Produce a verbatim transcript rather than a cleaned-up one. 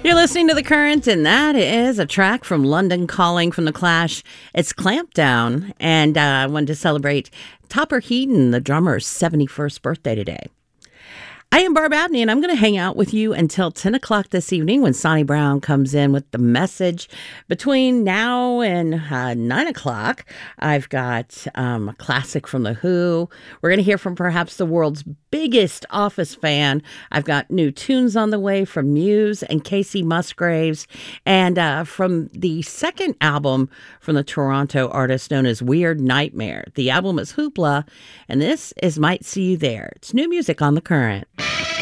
You're listening to The Current, and that is a track from London Calling from The Clash. It's Clampdown, and uh, I wanted to celebrate Topper Heaton, the drummer's seventy-first birthday today. I am Barb Abney, and I'm going to hang out with you until ten o'clock this evening when Sonny Brown comes in with the message. Between now and uh, nine o'clock, I've got um, a classic from The Who. We're going to hear from perhaps the world's biggest Office fan. I've got new tunes on the way from Muse and Casey Musgraves. And uh, from the second album from the Toronto artist known as Weird Nightmare. The album is Hoopla, and this is Might See You There. It's new music on The Current.